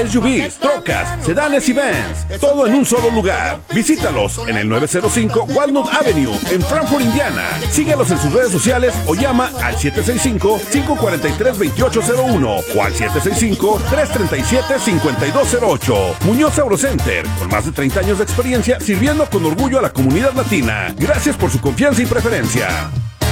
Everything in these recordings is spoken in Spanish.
SUVs, trocas, sedanes y vans, todo en un solo lugar. Visítalos en el 905 Walnut Avenue en Frankfort, Indiana. Síguelos en sus redes sociales o llama al 765-543-2801 o al 765-337-5208. Muñoz Eurocenter, con más de 30 años de experiencia sirviendo con orgullo a la comunidad latina. Gracias por su confianza y preferencia.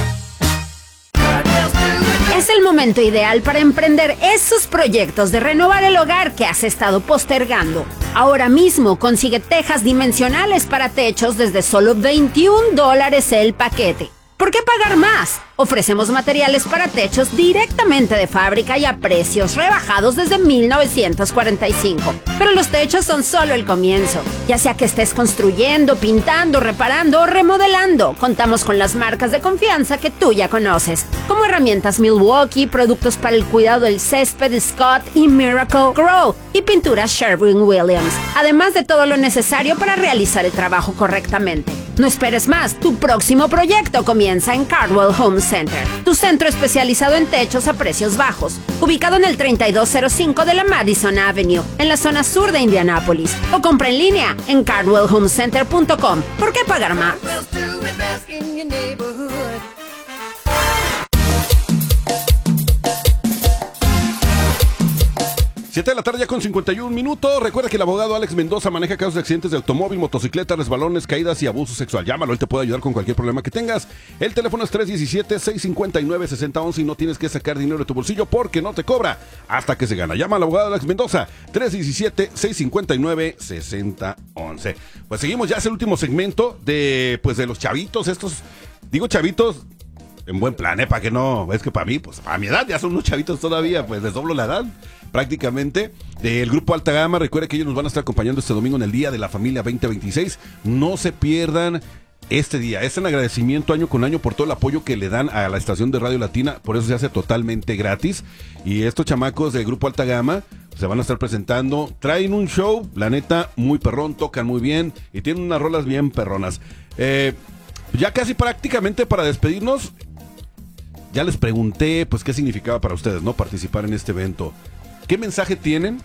Es el momento ideal para emprender esos proyectos de renovar el hogar que has estado postergando. Ahora mismo consigue tejas dimensionales para techos desde solo $21 el paquete. ¿Por qué pagar más? Ofrecemos materiales para techos directamente de fábrica y a precios rebajados desde 1945. Pero los techos son solo el comienzo. Ya sea que estés construyendo, pintando, reparando o remodelando, contamos con las marcas de confianza que tú ya conoces, como herramientas Milwaukee, productos para el cuidado del césped Scott y Miracle Grow y pinturas Sherwin-Williams, además de todo lo necesario para realizar el trabajo correctamente. No esperes más, tu próximo proyecto comienza en Cardwell Home Center, tu centro especializado en techos a precios bajos, ubicado en el 3205 de la Madison Avenue, en la zona sur de Indianápolis, o compra en línea en cardwellhomecenter.com. ¿Por qué pagar más? 7 de la tarde ya con 51 minutos. Recuerda que el abogado Alex Mendoza maneja casos de accidentes de automóvil, motocicleta, resbalones, caídas y abuso sexual. Llámalo, él te puede ayudar con cualquier problema que tengas. El teléfono es 317-659-6011 y no tienes que sacar dinero de tu bolsillo porque no te cobra hasta que se gana. Llama al abogado Alex Mendoza, 317-659-6011. Pues seguimos, ya es el último segmento de los chavitos, estos, digo chavitos en buen plan, para que no, es que para mí, pues a mi edad ya son unos chavitos todavía, pues les doblo la edad prácticamente, del grupo Alta Gama. Recuerda que ellos nos van a estar acompañando este domingo en el Día de la Familia 2026. No se pierdan este día. Es en agradecimiento año con año por todo el apoyo que le dan a la estación de Radio Latina. Por eso se hace totalmente gratis. Y estos chamacos del grupo Alta Gama se van a estar presentando. Traen un show, la neta, muy perrón, tocan muy bien y tienen unas rolas bien perronas. Ya casi prácticamente para despedirnos, ya les pregunté pues qué significaba para ustedes, ¿no?, participar en este evento. ¿Qué mensaje tienen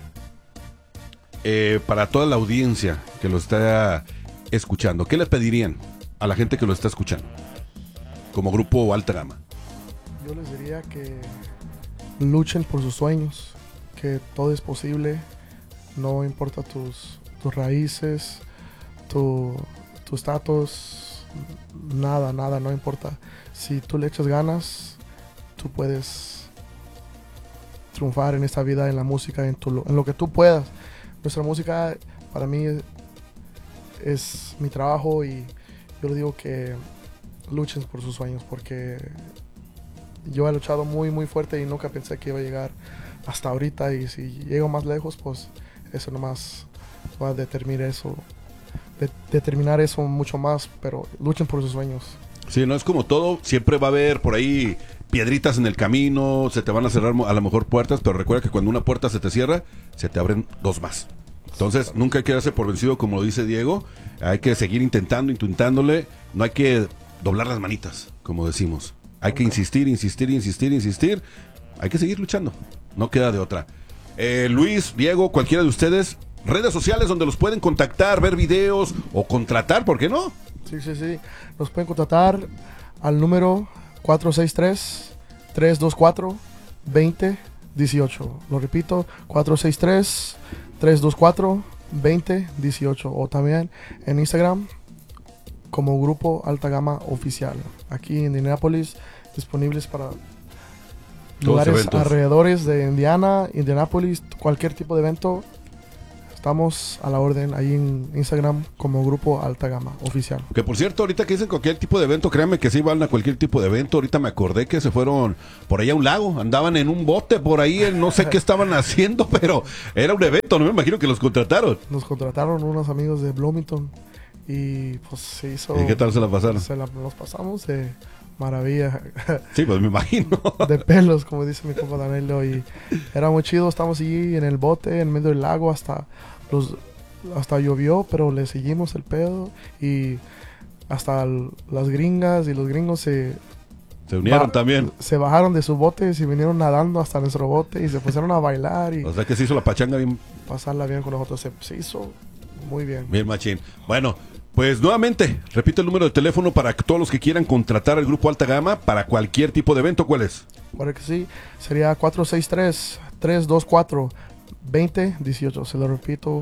para toda la audiencia que lo está escuchando? ¿Qué le pedirían a la gente que lo está escuchando como grupo Alta Gama? Yo les diría que luchen por sus sueños, que todo es posible, no importa tus raíces, tu estatus, nada, no importa. Si tú le echas ganas, tú puedes triunfar en esta vida, en la música, en lo que tú puedas. Nuestra música para mí es mi trabajo y yo les digo que luchen por sus sueños, porque yo he luchado muy muy fuerte y nunca pensé que iba a llegar hasta ahorita, y si llego más lejos, pues eso nomás va a determinar eso mucho más, pero luchen por sus sueños. Sí, no es como todo, siempre va a haber por ahí piedritas en el camino, se te van a cerrar a lo mejor puertas, pero recuerda que cuando una puerta se te cierra, se te abren dos más. Entonces, nunca hay que darse por vencido, como lo dice Diego, hay que seguir intentándole, no hay que doblar las manitas, como decimos. Hay que insistir, hay que seguir luchando, no queda de otra. Luis, Diego, cualquiera de ustedes, redes sociales donde los pueden contactar, ver videos o contratar, ¿por qué no? Sí. Nos pueden contratar al número 463-324-2018. Lo repito, 463-324-2018. O también en Instagram como Grupo Alta Gama Oficial. Aquí en Indianápolis, disponibles para lugares alrededores de Indianápolis, cualquier tipo de evento. Estamos a la orden ahí en Instagram como Grupo Alta Gama Oficial. Que por cierto, ahorita que dicen cualquier tipo de evento, créanme que sí van a cualquier tipo de evento. Ahorita me acordé que se fueron por ahí a un lago, andaban en un bote por ahí, no sé qué estaban haciendo, pero era un evento, no me imagino que los contrataron. Nos contrataron unos amigos de Bloomington y pues se hizo... ¿Y qué tal se la pasaron? Nos pasamos de maravilla. Sí, pues me imagino. De pelos, como dice mi compa Danilo, y era muy chido. Estamos allí en el bote, en medio del lago, hasta llovió, pero le seguimos el pedo y hasta las gringas y los gringos se Se unieron también. Se bajaron de sus botes y vinieron nadando hasta nuestro bote y se pusieron a bailar y O sea que se hizo la pachanga bien, pasarla bien con nosotros. Se hizo muy bien. bien machín. Bueno, pues nuevamente, repito el número de teléfono para todos los que quieran contratar al grupo Alta Gama para cualquier tipo de evento. ¿Cuál es? Para que sí, sería 463-324-2018. Se lo repito,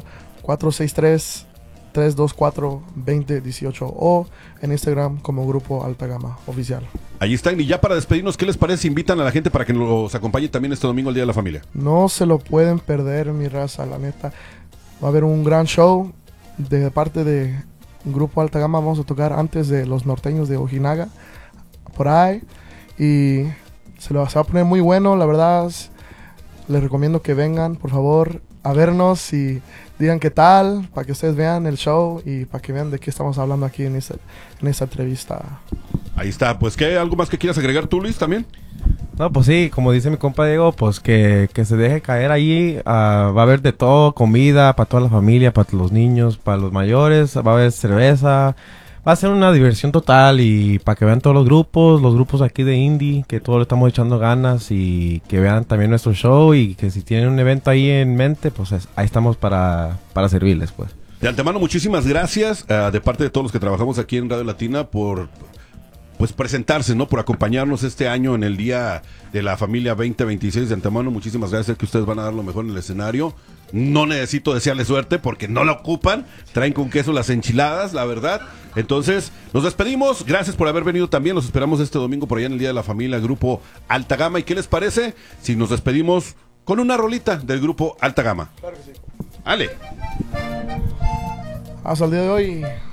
463-324-2018 o en Instagram como Grupo Alta Gama Oficial. Ahí están. Y ya para despedirnos, ¿qué les parece si invitan a la gente para que nos acompañe también este domingo al Día de la Familia? No se lo pueden perder, mi raza, la neta. Va a haber un gran show de parte de Grupo Alta Gama. Vamos a tocar antes de los norteños de Ojinaga, por ahí. Y se va a poner muy bueno, la verdad. Les recomiendo que vengan, por favor, a vernos y digan qué tal, para que ustedes vean el show y para que vean de qué estamos hablando aquí en esta entrevista. Ahí está. Pues, ¿qué? ¿Algo más que quieras agregar tú, Luis, también? No, pues sí, como dice mi compa Diego, pues que se deje caer ahí. Va a haber de todo, comida para toda la familia, para los niños, para los mayores, va a haber cerveza. Va a ser una diversión total y para que vean todos los grupos aquí de indie, que todos le estamos echando ganas y que vean también nuestro show y que si tienen un evento ahí en mente, pues ahí estamos para servirles, pues. De antemano, muchísimas gracias de parte de todos los que trabajamos aquí en Radio Latina por pues presentarse, ¿no? Por acompañarnos este año en el Día de la Familia 2026. De antemano, muchísimas gracias, que ustedes van a dar lo mejor en el escenario. No necesito desearles suerte porque no la ocupan. Traen con queso las enchiladas, la verdad. Entonces, nos despedimos. Gracias por haber venido también. Los esperamos este domingo por allá en el Día de la Familia, Grupo Alta Gama. ¿Y qué les parece si nos despedimos con una rolita del Grupo Alta Gama? Claro que sí. Ale. Hasta el día de hoy.